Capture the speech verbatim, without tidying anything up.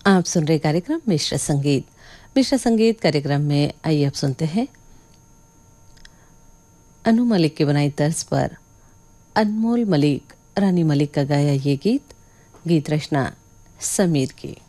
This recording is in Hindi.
आप सुन रहे कार्यक्रम मिश्र संगीत। मिश्र संगीत कार्यक्रम में आइए अब सुनते हैं अनु मलिक की बनाई तर्ज पर अनमोल मलिक, रानी मलिक का गाया ये गीत। गीत रचना समीर की।